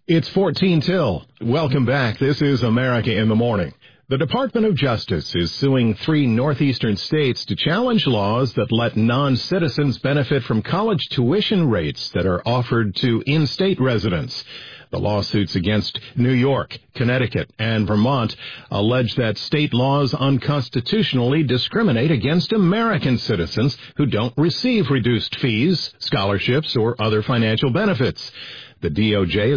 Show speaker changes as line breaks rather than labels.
It's 14 till. Welcome back. This is America in the Morning. The Department of Justice is suing 3 northeastern states to challenge laws that let non-citizens benefit from college tuition rates that are offered to in-state residents. The lawsuits against New York, Connecticut, and Vermont allege that state laws unconstitutionally discriminate against American citizens who don't receive reduced fees, scholarships, or other financial benefits. The DOJ